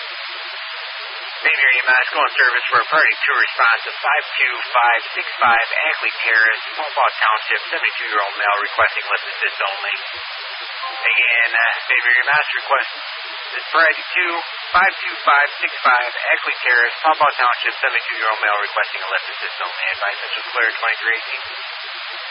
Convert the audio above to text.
Xavier EMS going service for a priority 2 response to 52565 Ackley Terrace, Paw Township, 72-year-old male requesting lift assist only. Again, Xavier EMS request is priority 2, 52565 Ackley Terrace, Paw Township, 72-year-old male requesting a lift assist only. Advice Central Clear 2318.